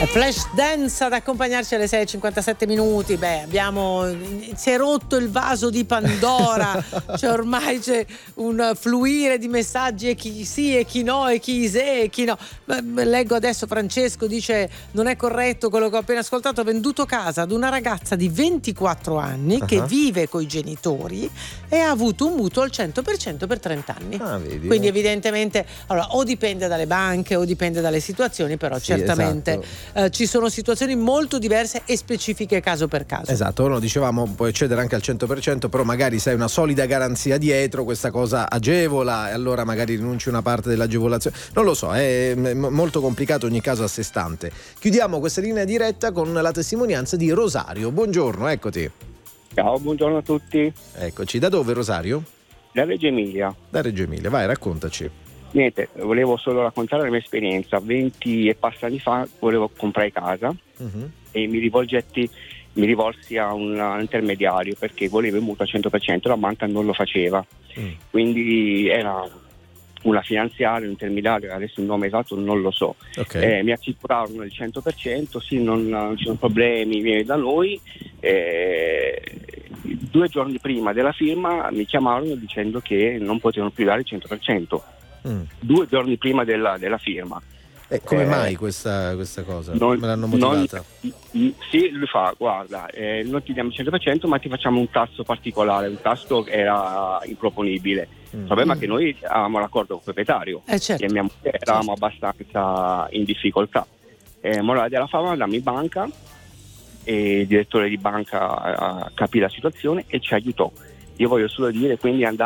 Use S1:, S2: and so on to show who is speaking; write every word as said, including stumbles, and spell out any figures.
S1: Flashdance ad accompagnarci alle sei e cinquantasette minuti. Beh, abbiamo si è rotto il vaso di Pandora, cioè ormai c'è un fluire di messaggi e chi sì e chi no e chi se e chi no. Leggo adesso Francesco dice: non è corretto quello che ho appena ascoltato, ho venduto casa ad una ragazza di ventiquattro anni uh-huh. che vive coi genitori e ha avuto un mutuo al cento per cento per trenta anni.
S2: Ah, vedi,
S1: quindi
S2: eh.
S1: evidentemente allora o dipende dalle banche o dipende dalle situazioni, però
S2: sì,
S1: certamente
S2: esatto.
S1: Uh, ci sono situazioni molto diverse e specifiche caso per caso.
S2: Esatto, no, dicevamo puoi accedere anche al cento per cento, però magari se hai una solida garanzia dietro questa cosa agevola e allora magari rinunci una parte dell'agevolazione. Non lo so, è molto complicato, ogni caso a sé stante. Chiudiamo questa linea diretta con la testimonianza di Rosario. Buongiorno, eccoti.
S3: Ciao, buongiorno a tutti.
S2: Eccoci, da dove Rosario?
S3: Da Reggio Emilia.
S2: Da Reggio Emilia, vai, raccontaci.
S3: Niente, volevo solo raccontare la mia esperienza. venti e passa anni fa volevo comprare casa uh-huh. e mi rivolgetti, mi rivolsi a un, un intermediario perché volevo il mutuo al cento per cento, la banca non lo faceva. Uh-huh. Quindi era una finanziaria, un intermediario, adesso il nome esatto non lo so. Okay. Eh, mi assicurarono il cento per cento, sì, non, non ci sono problemi, vieni da noi. Eh, due giorni prima della firma mi chiamarono dicendo che non potevano più dare il cento per cento. Mm. Due giorni prima della, della firma.
S2: Eh, come eh, mai questa, questa cosa?
S3: Non,
S2: Me l'hanno motivata?
S3: Non, sì, lui fa, guarda, eh, non ti diamo il cento per cento ma ti facciamo un tasso particolare, un tasso che era improponibile. Mm. Il problema è che noi avevamo l'accordo con il proprietario
S1: eh, certo.
S3: e mia moglie eravamo
S1: certo.
S3: abbastanza in difficoltà. Eh, morale della favola, andammo in banca e il direttore di banca uh, capì la situazione e ci aiutò. Io voglio solo dire, quindi andare